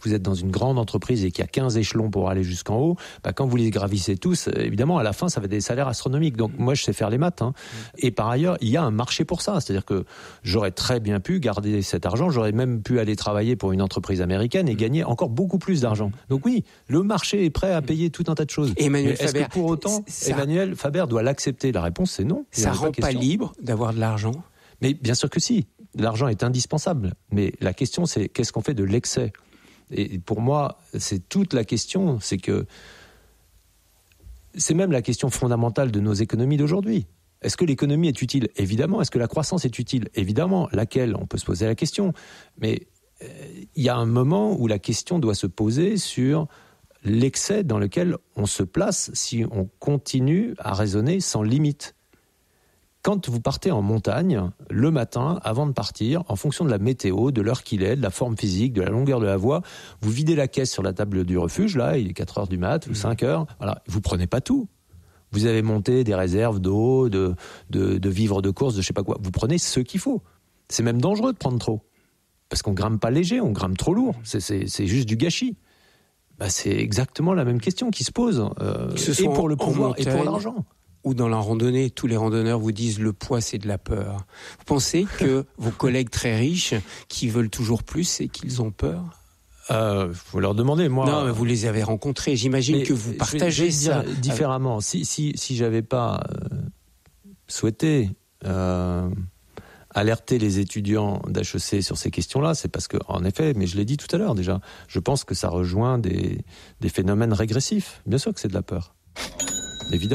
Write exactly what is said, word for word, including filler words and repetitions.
vous êtes dans une grande entreprise et qu'il y a quinze échelons pour aller jusqu'en haut, bah, quand vous les gravissez tous, évidemment, à la fin, ça va être des salaires astronomiques. Donc, moi, je sais faire les maths. Hein. Et par ailleurs, il y a un marché pour ça. C'est-à-dire que j'aurais très bien pu garder cet argent. J'aurais même pu aller travailler pour une entreprise américaine et gagner encore beaucoup plus d'argent. Donc oui, le marché est prêt à payer tout un tas de choses. Et Emmanuel Mais est-ce Faber, que pour autant, ça, Emmanuel Faber doit l'accepter? La réponse, c'est non. Ça rend pas, pas libre d'avoir de l'argent? Mais bien sûr que si. L'argent est indispensable. Mais la question, c'est qu'est-ce qu'on fait de l'excès? Et pour moi, c'est toute la question. C'est que c'est même la question fondamentale de nos économies d'aujourd'hui. Est-ce que l'économie est utile? Évidemment. Est-ce que la croissance est utile? Évidemment. Laquelle? On peut se poser la question. Mais euh, il y a un moment où la question doit se poser sur l'excès dans lequel on se place si on continue à raisonner sans limite. Quand vous partez en montagne, le matin, avant de partir, en fonction de la météo, de l'heure qu'il est, de la forme physique, de la longueur de la voie, vous videz la caisse sur la table du refuge, là, il est quatre heures du mat, ou cinq heures, voilà, vous prenez pas tout. Vous avez monté des réserves d'eau, de, de, de vivres de course, de je sais pas quoi. Vous prenez ce qu'il faut. C'est même dangereux de prendre trop. Parce qu'on grimpe pas léger, on grimpe trop lourd. C'est, c'est, c'est juste du gâchis. Bah, c'est exactement la même question qui se pose. Euh, et pour le pouvoir et pour l'argent. Ou dans la randonnée, tous les randonneurs vous disent le poids, c'est de la peur. Vous pensez que vos collègues très riches, qui veulent toujours plus, c'est qu'ils ont peur? Euh, faut leur demander. Moi, non, mais vous les avez rencontrés. J'imagine que vous partagez je vais, je vais ça dire différemment. Si si si j'avais pas euh, souhaité euh, alerter les étudiants d'H E C sur ces questions-là, c'est parce que, en effet, mais je l'ai dit tout à l'heure déjà, je pense que ça rejoint des des phénomènes régressifs. Bien sûr que c'est de la peur, évidemment.